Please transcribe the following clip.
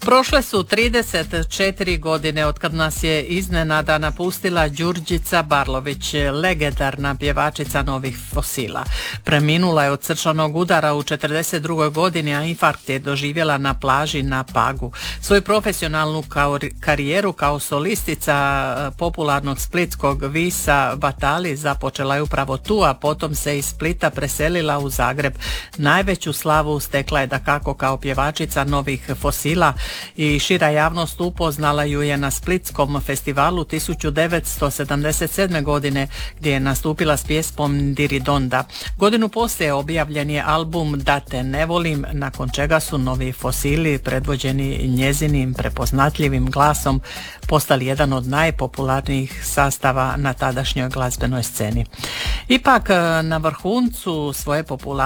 Prošle su 34 godine otkad nas je iznenada napustila Đurđica Barlović, legendarna pjevačica novih fosila. Preminula je od srčanog udara u 42. godini, a infarkt je doživjela na plaži na Pagu. Svoju profesionalnu karijeru kao solistica popularnog splitskog visa Batali započela je upravo tu, a potom se iz Splita preselila u Zagreb. Najveću slavu stekla je dakako kao pjevačica novih fosila i šira javnost upoznala ju je na Splitskom festivalu 1977. godine gdje je nastupila s pjesmom Diridonda. Godinu poslije objavljen je album Da te ne volim, nakon čega su novi fosili predvođeni njezinim prepoznatljivim glasom postali jedan od najpopularnijih sastava na tadašnjoj glazbenoj sceni. Ipak na vrhuncu svoje popularnosti